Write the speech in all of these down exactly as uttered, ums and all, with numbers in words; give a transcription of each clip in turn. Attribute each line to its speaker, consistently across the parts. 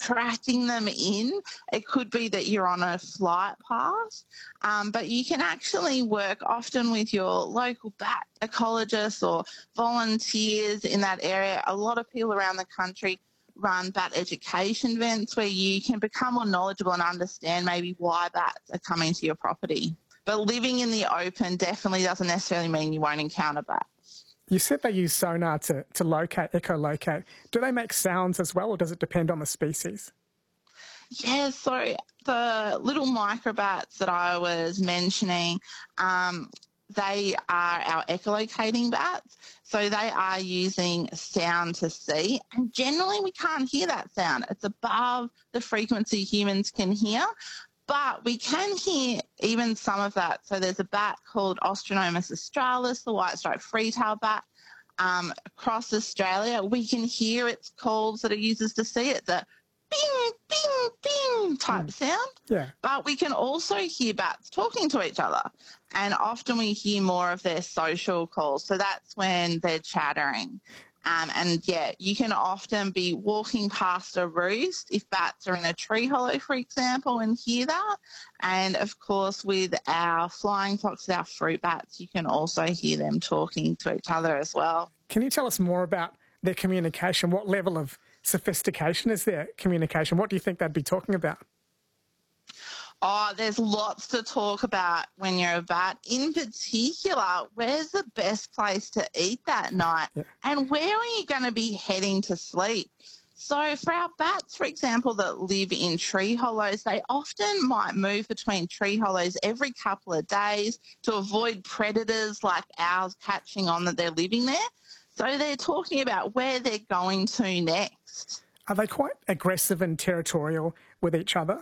Speaker 1: attracting them in. It could be that you're on a flight path, um, but you can actually work often with your local bat ecologists or volunteers in that area. A lot of people around the country run bat education events where you can become more knowledgeable and understand maybe why bats are coming to your property. But living in the open definitely doesn't necessarily mean you won't encounter bats.
Speaker 2: You said they use sonar to, to locate, echolocate. Do they make sounds as well, or does it depend on the species?
Speaker 1: Yeah, so the little microbats that I was mentioning, um, they are our echolocating bats. So they are using sound to see. And generally we can't hear that sound. It's above the frequency humans can hear. But we can hear even some of that. So there's a bat called Ostrinomus australis, the white-striped free-tailed bat, um, across Australia. We can hear its calls that it uses to see it, the bing, bing, bing type mm. sound.
Speaker 2: Yeah.
Speaker 1: But we can also hear bats talking to each other. And often we hear more of their social calls. So that's when they're chattering. Um, and, yeah, you can often be walking past a roost if bats are in a tree hollow, for example, and hear that. And, of course, with our flying foxes, our fruit bats, you can also hear them talking to each other as well.
Speaker 2: Can you tell us more about their communication? What level of sophistication is their communication? What do you think they'd be talking about?
Speaker 1: Oh, there's lots to talk about when you're a bat. In particular, where's the best place to eat that night? Yeah. And where are you going to be heading to sleep? So for our bats, for example, that live in tree hollows, they often might move between tree hollows every couple of days to avoid predators like owls catching on that they're living there. So they're talking about where they're going to next.
Speaker 2: Are they quite aggressive and territorial with each other?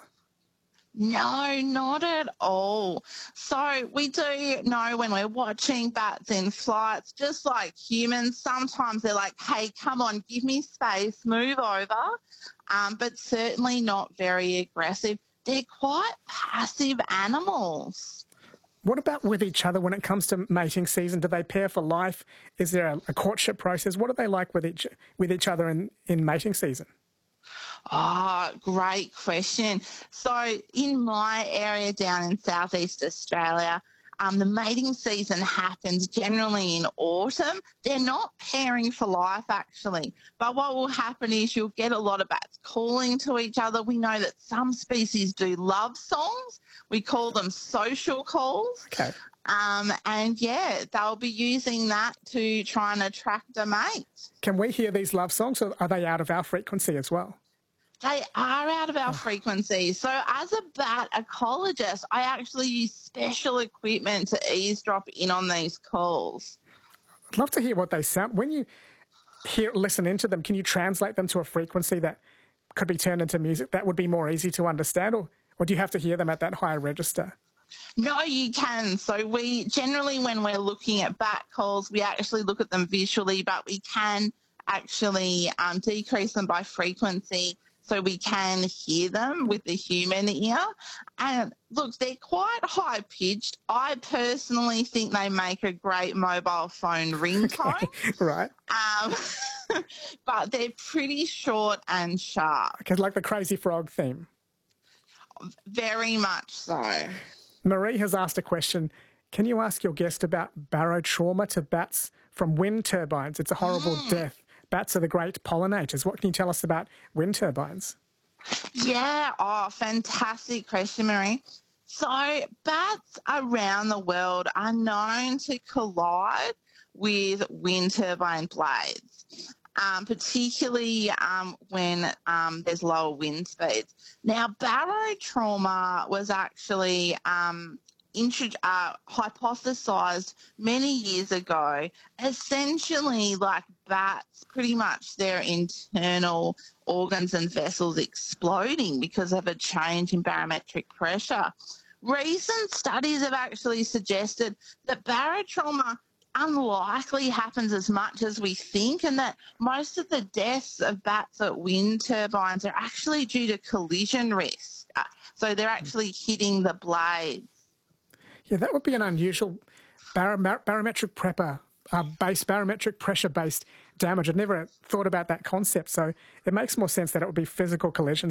Speaker 1: No, not at all. So we do know when we're watching bats in flights, just like humans, sometimes they're like, hey, come on, give me space, move over, um, but certainly not very aggressive. They're quite passive animals.
Speaker 2: What about with each other when it comes to mating season? Do they pair for life? Is there a, a courtship process? What are they like with each, with each other in, in mating season?
Speaker 1: Oh, great question. So in my area down in southeast Australia, um, the mating season happens generally in autumn. They're not pairing for life, actually. But what will happen is you'll get a lot of bats calling to each other. We know that some species do love songs. We call them social calls.
Speaker 2: Okay.
Speaker 1: Um, and, yeah, they'll be using that to try and attract a mate.
Speaker 2: Can we hear these love songs, or are they out of our frequency as well?
Speaker 1: They are out of our frequency. So as a bat ecologist, I actually use special equipment to eavesdrop in on these calls.
Speaker 2: I'd love to hear what they sound. When you hear, listen into them, can you translate them to a frequency that could be turned into music that would be more easy to understand, or, or do you have to hear them at that higher register?
Speaker 1: No, you can. So we generally, when we're looking at bat calls, we actually look at them visually, but we can actually um, decrease them by frequency, so we can hear them with the human ear. And look, they're quite high-pitched. I personally think they make a great mobile phone ringtone.
Speaker 2: Okay, right.
Speaker 1: Um, but they're pretty short and sharp.
Speaker 2: Okay, like the Crazy Frog theme.
Speaker 1: Very much so.
Speaker 2: Marie has asked a question. Can you ask your guest about barotrauma to bats from wind turbines? It's a horrible mm. death. Bats are the great pollinators. What can you tell us about wind turbines?
Speaker 1: Yeah, oh, fantastic question, Marie. So bats around the world are known to collide with wind turbine blades, um, particularly um, when um, there's lower wind speeds. Now, barotrauma was actually um, Intro- uh, hypothesised many years ago, essentially like bats, pretty much their internal organs and vessels exploding because of a change in barometric pressure. Recent studies have actually suggested that barotrauma unlikely happens as much as we think, and that most of the deaths of bats at wind turbines are actually due to collision risk. Uh, so they're actually hitting the blades.
Speaker 2: Yeah, that would be an unusual bar- barometric prepper, uh, base barometric pressure-based damage. I'd never thought about that concept, so it makes more sense that it would be physical collisions